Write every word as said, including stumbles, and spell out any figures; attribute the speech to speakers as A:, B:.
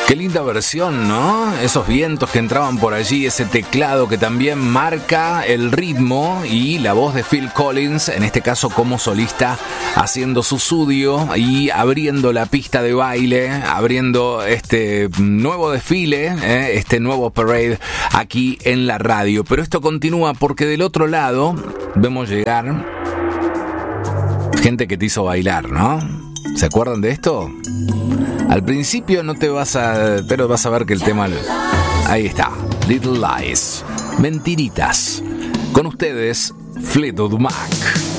A: Qué linda versión, ¿no? Esos vientos que entraban por allí, ese teclado que también marca el ritmo y la voz de Phil Collins, en este caso como solista, haciendo su sudio y abriendo la pista de baile, abriendo este nuevo desfile, ¿eh? este nuevo parade aquí en la radio. Pero esto continúa porque del otro lado vemos llegar gente que te hizo bailar, ¿no? ¿Se acuerdan de esto? Al principio no te vas a... pero vas a ver que el tema... Ahí está. Little Lies. Mentiritas. Con ustedes, Fleetwood Mac.